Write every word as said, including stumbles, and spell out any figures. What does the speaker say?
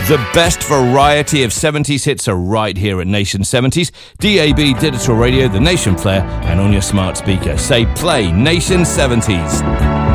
The best variety of seventies hits are right here at Nation seventies. D A B Digital Radio, the Nation Player, and on your smart speaker. Say play Nation seventies.